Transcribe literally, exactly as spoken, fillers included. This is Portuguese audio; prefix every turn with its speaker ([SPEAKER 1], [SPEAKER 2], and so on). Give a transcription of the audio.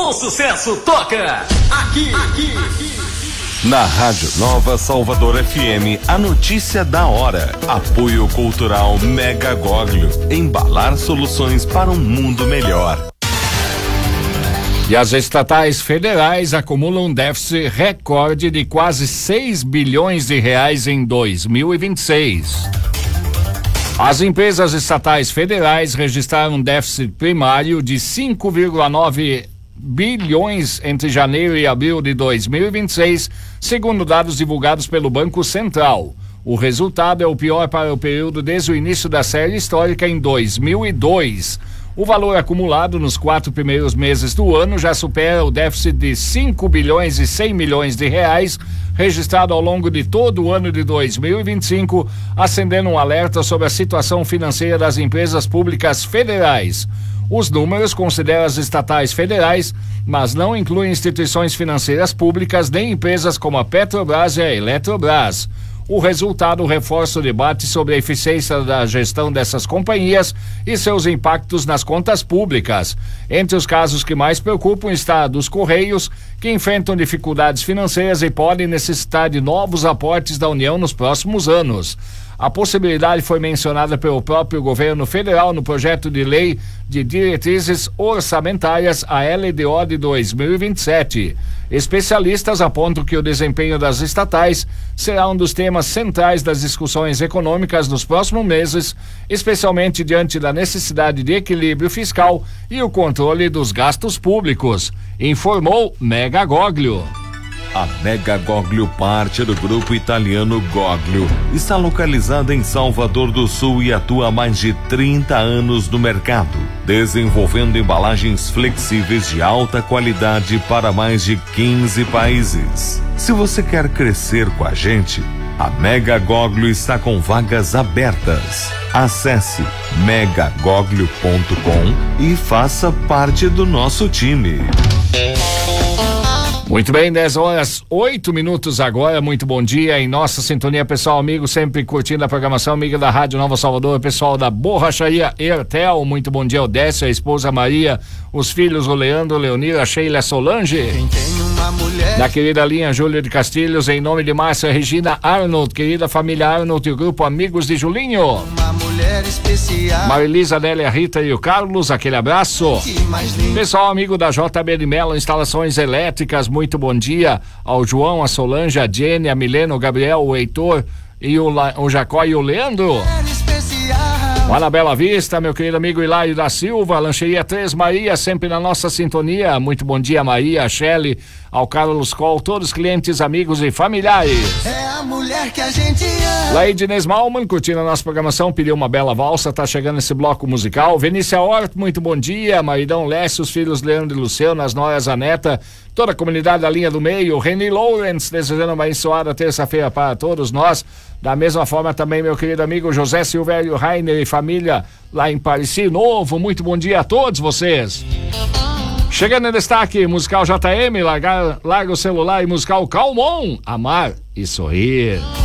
[SPEAKER 1] O sucesso toca aqui, aqui, aqui.
[SPEAKER 2] Na Rádio Nova Salvador F M, a notícia da hora. Apoio Cultural Mega Goglio. Embalar soluções para um mundo melhor.
[SPEAKER 3] E as estatais federais acumulam um déficit recorde de quase seis bilhões de reais em dois mil e vinte e seis. As empresas estatais federais registraram um déficit primário de cinco vírgula nove bilhões entre janeiro e abril de dois mil e vinte e seis, segundo dados divulgados pelo Banco Central. O resultado é o pior para o período desde o início da série histórica em dois mil e dois. O valor acumulado nos quatro primeiros meses do ano já supera o déficit de cinco bilhões e cem milhões de reais registrado ao longo de todo o ano de dois mil e vinte e cinco, acendendo um alerta sobre a situação financeira das empresas públicas federais. Os números consideram as estatais federais, mas não incluem instituições financeiras públicas nem empresas como a Petrobras e a Eletrobras. O resultado reforça o debate sobre a eficiência da gestão dessas companhias e seus impactos nas contas públicas. Entre os casos que mais preocupam está a dos Correios, que enfrentam dificuldades financeiras e podem necessitar de novos aportes da União nos próximos anos. A possibilidade foi mencionada pelo próprio governo federal no projeto de lei de diretrizes orçamentárias, a L D O de dois mil e vinte e sete. Especialistas apontam que o desempenho das estatais será um dos temas centrais das discussões econômicas nos próximos meses, especialmente diante da necessidade de equilíbrio fiscal e o controle dos gastos públicos, informou Mega Goglio.
[SPEAKER 2] A Mega Goglio, parte do grupo italiano Goglio, está localizada em Salvador do Sul e atua há mais de trinta anos no mercado, desenvolvendo embalagens flexíveis de alta qualidade para mais de quinze países. Se você quer crescer com a gente, a Mega Goglio está com vagas abertas. Acesse mega goglio ponto com e faça parte do nosso time.
[SPEAKER 3] Muito bem, dez horas, oito minutos agora, muito bom dia em nossa sintonia, pessoal, amigo, sempre curtindo a programação, amiga da Rádio Nova Salvador, pessoal da Borracharia Ertel, muito bom dia, Odécio, a esposa Maria, os filhos, o Leandro, Leonira, Sheila, Solange, da querida linha Júlio de Castilhos, em nome de Márcia Regina Arnold, querida família Arnold e o grupo Amigos de Julinho, Marilisa, Nélia, Rita e o Carlos, aquele abraço, pessoal amigo da J B de Mello, instalações elétricas, muito bom dia ao João, a Solange, a Jenny, a Milena, o Gabriel, o Heitor e o, La, o Jacó e o Leandro. Lá na Bela Vista, meu querido amigo Hilário da Silva, Lancheria Três Maria, sempre na nossa sintonia. Muito bom dia, Maria, a Shelly, ao Carlos Col, todos os clientes, amigos e familiares.
[SPEAKER 4] É a mulher que a gente ama.
[SPEAKER 3] Laide Nesmalman, curtindo a nossa programação, pediu uma bela valsa, tá chegando esse bloco musical. Vinícia Hort, muito bom dia. Maridão Lécio, os filhos Leandro e Luciano, as noras Aneta, toda a comunidade da linha do meio. Reni Lawrence, desejando uma abençoada terça-feira para todos nós. Da mesma forma também, meu querido amigo José Silvério Rainer e família lá em Pareci Novo. Muito bom dia a todos vocês. Chegando em destaque, musical J M, larga, larga o celular e musical Calmon, Amar e Sorrir.